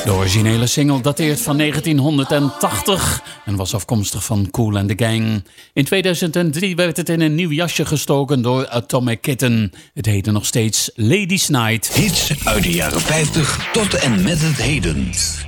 De originele single dateert van 1980 en was afkomstig van Kool and the Gang. In 2003 werd het in een nieuw jasje gestoken door Atomic Kitten. Het heette nog steeds Ladies Night. Hits uit de jaren 50 tot en met het heden.